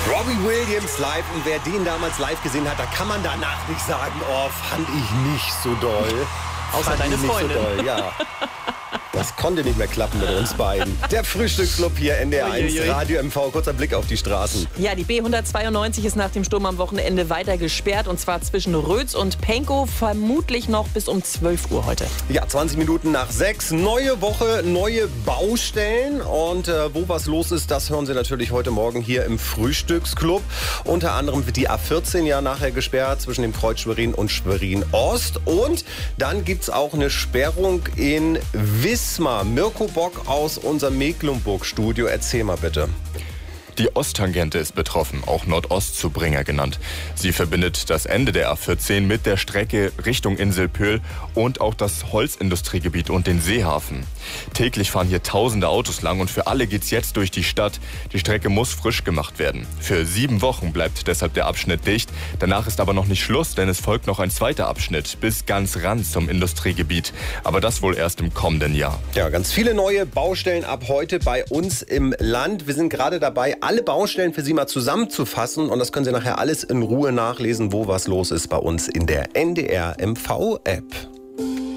Robbie Williams live, und wer den damals live gesehen hat, da kann man danach nicht sagen, oh, fand ich nicht so doll. Außer deine Freundin. So doll, ja. Das konnte nicht mehr klappen mit uns beiden. Der Frühstücksclub hier, NDR1, Radio MV. Kurzer Blick auf die Straßen. Ja, die B192 ist nach dem Sturm am Wochenende weiter gesperrt. Und zwar zwischen Rötz und Pankow, vermutlich noch bis um 12 Uhr heute. Ja, 20 Minuten nach 6. Neue Woche, neue Baustellen. Und wo was los ist, das hören Sie natürlich heute Morgen hier im Frühstücksclub. Unter anderem wird die A14 ja nachher gesperrt zwischen dem Kreuz Schwerin und Schwerin Ost. Und dann gibt es auch eine Sperrung in Wismar. Mirko Bock aus unserem Mecklenburg-Studio. Erzähl mal bitte. Die Osttangente ist betroffen, auch Nordostzubringer genannt. Sie verbindet das Ende der A14 mit der Strecke Richtung Insel Pöhl und auch das Holzindustriegebiet und den Seehafen. Täglich fahren hier tausende Autos lang und für alle geht's jetzt durch die Stadt. Die Strecke muss frisch gemacht werden. Für 7 Wochen bleibt deshalb der Abschnitt dicht. Danach ist aber noch nicht Schluss, denn es folgt noch ein zweiter Abschnitt bis ganz ran zum Industriegebiet. Aber das wohl erst im kommenden Jahr. Ja, ganz viele neue Baustellen ab heute bei uns im Land. Wir sind gerade dabei, alle Baustellen für Sie mal zusammenzufassen. Und das können Sie nachher alles in Ruhe nachlesen, wo was los ist bei uns in der NDR MV-App.